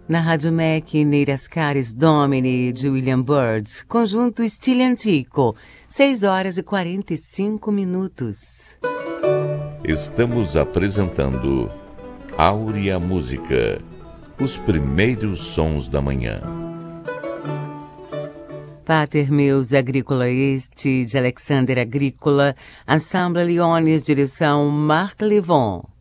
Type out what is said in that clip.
Na Rádio MEC, Neiras Cares Domini, de William Byrd, conjunto Stile Antico, 6h45. Estamos apresentando Áurea Música, os primeiros sons da manhã. Pater Meus Agrícola Este, de Alexander Agrícola, Ensemble Leones, direção Marc Levon.